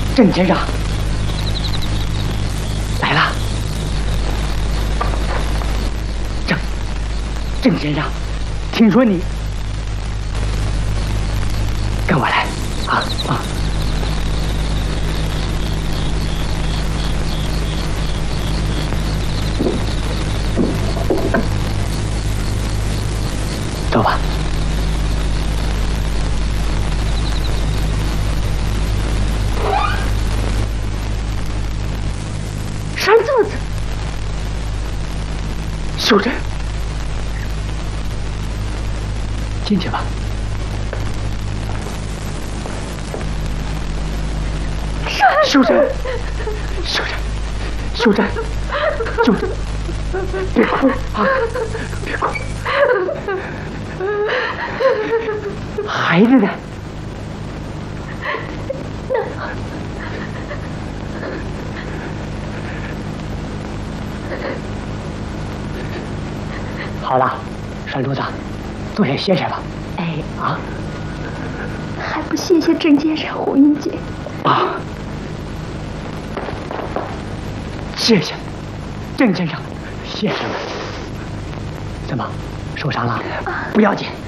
郑先生来了。郑先生，听说你跟我来啊！走吧。 山兔子， 秀珍，进去吧。秀珍，秀珍，秀珍，秀珍，别哭啊！别哭。孩子呢？好了，山兔子，坐下歇歇吧。 哎啊， 还不谢谢郑先生、红英姐啊！谢谢，郑先生，谢谢了。怎么，受伤了？不要紧。